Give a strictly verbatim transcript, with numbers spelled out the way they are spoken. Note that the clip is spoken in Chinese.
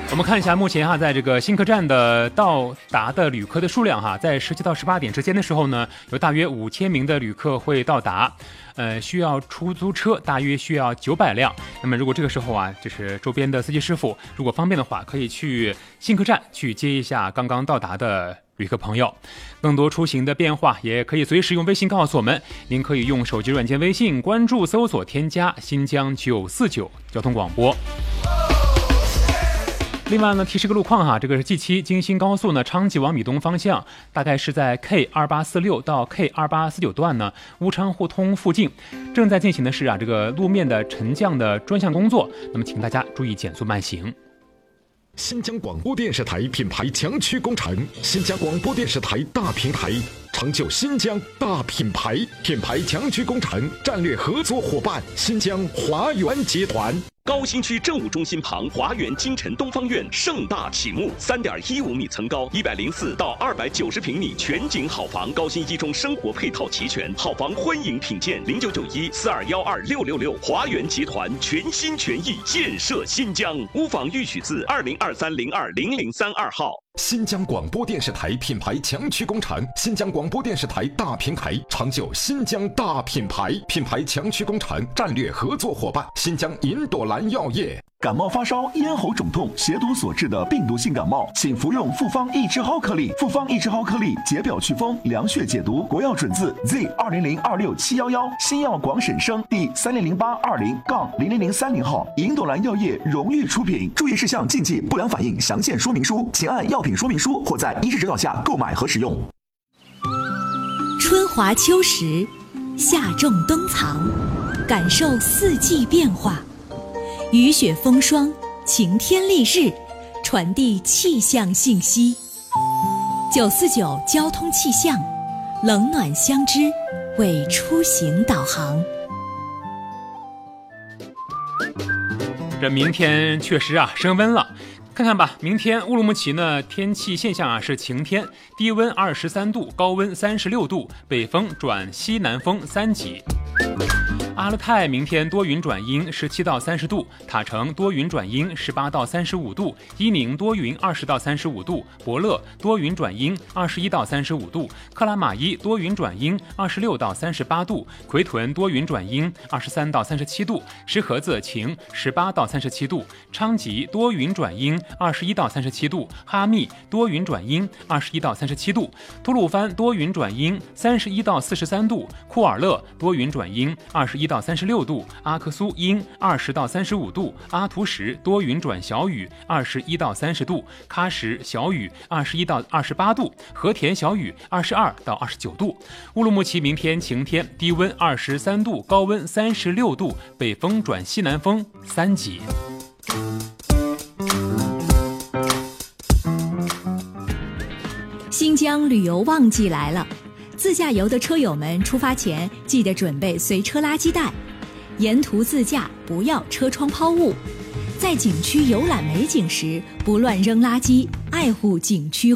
我们看一下目前哈，在这个新客站的到达的旅客的数量哈，在十七到十八点之间的时候呢，有大约五千名的旅客会到达，呃，需要出租车大约需要九百辆。那么如果这个时候啊，就是周边的司机师傅，如果方便的话，可以去新客站去接一下刚刚到达的旅客朋友。更多出行的变化，也可以随时用微信告诉我们。您可以用手机软件微信关注、搜索、添加新疆九四九交通广播。另外呢，提示个路况哈，这个是 G 七 京新高速呢，昌吉往米东方向，大概是在 K 二八四六 到 K 二八四九 段呢，乌昌互通附近，正在进行的是啊这个路面的沉降的专项工作，那么请大家注意减速慢行。 新疆广播电视台品牌强区工程，新疆广播电视台大平台，成就新疆大品牌，品牌强区工程战略合作伙伴新疆华源集团。 高新区政务中心旁，华源金晨东方院盛大启幕，三点一五米层高，一百零四到二百九十平米全景好房，高新一中生活配套齐全，好房欢迎品鉴。零九九一四二幺二六六六，华源集团全心全意建设新疆。屋房预许字二零二三零二零零三二号。 新疆广播电视台品牌强区工程，新疆广播电视台大平台，成就新疆大品牌，品牌强区工程战略合作伙伴新疆银朵兰药业。 感冒发烧、咽喉肿痛、血毒所致的病毒性感冒，请服用复方益智蒿颗粒。复方益智蒿颗粒解表祛风、凉血解毒，国药准字 Z 二零零二六七幺幺，新药广审生第三零零八二零杠零零零三零号，银朵兰药业荣誉出品。注意事项、禁忌、不良反应详见说明书，请按药品说明书或在医师指导下购买和使用。 春华秋实，夏种冬藏，感受四季变化。雨雪风霜，晴天丽日，传递气象信息。九四九交通气象，冷暖相知，为出行导航。 这明天确实啊升温了，看看吧，明天乌鲁木齐呢天气现象啊是晴天，低温二十三度，高温三十六度，北风转西南风三级。阿勒泰明天多云转阴，十七到三十度；塔城多云转阴，十八到三十五度；伊宁多云，二十到三十五度；博乐多云转阴，二十一到三十五度；克拉玛依多云转阴，二十六到三十八度；奎屯多云转阴，二十三到三十七度；石河子晴，十八到三十七度；昌吉多云转阴，二十一到三十七度；哈密多云转阴，二十一到三十七度；吐鲁番多云转阴，三十一到四十三度；库尔勒多云转阴，二十一到三十六度；阿克苏阴，二十到三十五度；阿图什多云转小雨，二十一到三十度；喀什小雨，二十一到二十八度；和田小雨，二十二到二十九度。乌鲁木齐明天晴天，低温二十三度，高温三十六度，北风转西南风三级。 新疆旅游旺季来了，自驾游的车友们出发前记得准备随车垃圾袋，沿途自驾不要车窗抛物，在景区游览美景时不乱扔垃圾，爱护景区